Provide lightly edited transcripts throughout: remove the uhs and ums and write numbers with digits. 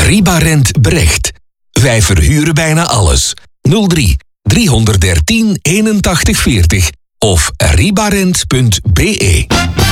Ribarent Brecht. Wij verhuren bijna alles. 03 313 81 40 of ribarent.be.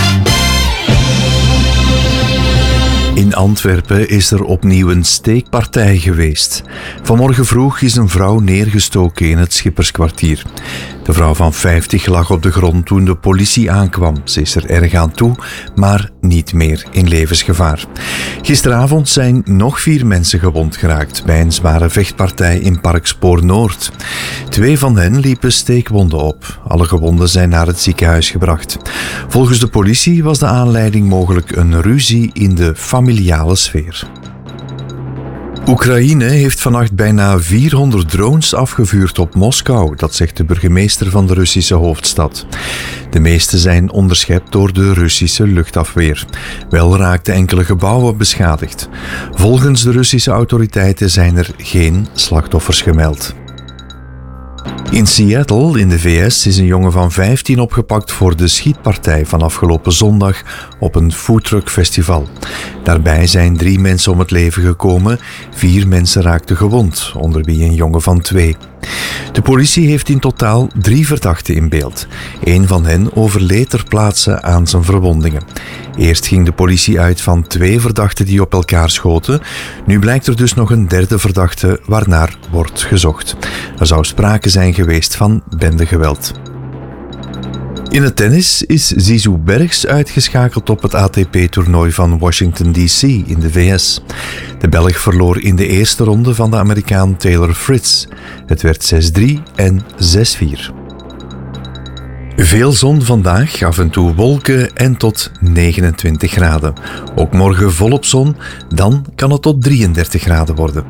In Antwerpen is er opnieuw een steekpartij geweest. Vanmorgen vroeg is een vrouw neergestoken in het Schipperskwartier. De vrouw van 50 lag op de grond toen de politie aankwam. Ze is er erg aan toe, maar niet meer in levensgevaar. Gisteravond zijn nog 4 mensen gewond geraakt bij een zware vechtpartij in Park Spoor Noord. 2 van hen liepen steekwonden op. Alle gewonden zijn naar het ziekenhuis gebracht. Volgens de politie was de aanleiding mogelijk een ruzie in de familiale sfeer. Oekraïne heeft vannacht bijna 400 drones afgevuurd op Moskou, dat zegt de burgemeester van de Russische hoofdstad. De meeste zijn onderschept door de Russische luchtafweer. Wel raakten enkele gebouwen beschadigd. Volgens de Russische autoriteiten zijn er geen slachtoffers gemeld. In Seattle, in de VS, is een jongen van 15 opgepakt voor de schietpartij van afgelopen zondag op een foodtruckfestival. Daarbij zijn 3 mensen om het leven gekomen, 4 mensen raakten gewond, onder wie een jongen van 2. De politie heeft in totaal 3 verdachten in beeld. 1 van hen overleed ter plaatse aan zijn verwondingen. Eerst ging de politie uit van 2 verdachten die op elkaar schoten. Nu blijkt er dus nog een 3e verdachte waarnaar wordt gezocht. Er zou sprake zijn geweest van bendegeweld. In het tennis is Zizou Bergs uitgeschakeld op het ATP-toernooi van Washington D.C. in de VS. De Belg verloor in de eerste ronde van de Amerikaan Taylor Fritz. Het werd 6-3 en 6-4. Veel zon vandaag, af en toe wolken en tot 29 graden. Ook morgen volop zon, dan kan het tot 33 graden worden.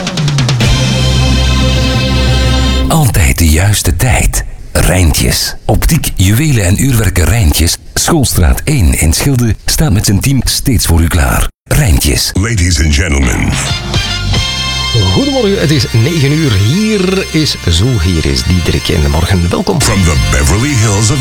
Altijd de juiste tijd. Rijntjes. Optiek, juwelen en uurwerken Rijntjes. Schoolstraat 1 in Schilde staat met zijn team steeds voor u klaar. Rijntjes. Ladies and gentlemen. Goedemorgen, het is 9 uur. Hier is Diederik in de morgen. Welkom. From the Beverly Hills of